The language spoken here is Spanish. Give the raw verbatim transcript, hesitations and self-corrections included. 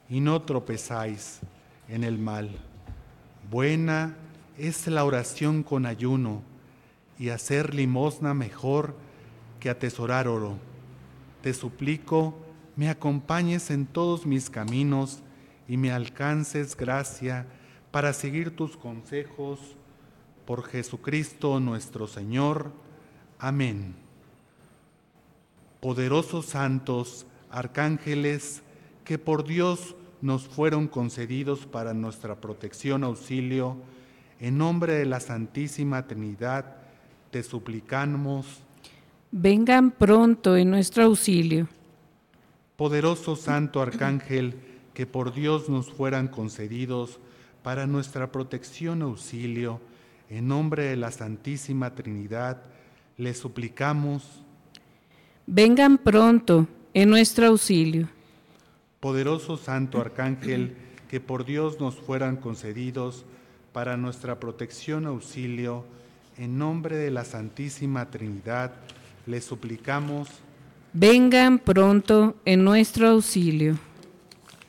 y no tropezáis en el mal. Buena es la oración con ayuno, y hacer limosna mejor que atesorar oro. Te suplico, me acompañes en todos mis caminos y me alcances gracia para seguir tus consejos. Por Jesucristo nuestro Señor. Amén. Poderosos santos, arcángeles, que por Dios nos fueron concedidos para nuestra protección, auxilio, en nombre de la Santísima Trinidad, te suplicamos. Vengan pronto en nuestro auxilio. Poderoso Santo Arcángel, que por Dios nos fueran concedidos para nuestra protección, auxilio, en nombre de la Santísima Trinidad, le suplicamos. Vengan pronto en nuestro auxilio. Poderoso Santo Arcángel, que por Dios nos fueran concedidos para nuestra protección, auxilio, en nombre de la Santísima Trinidad, le suplicamos. Vengan pronto en nuestro auxilio.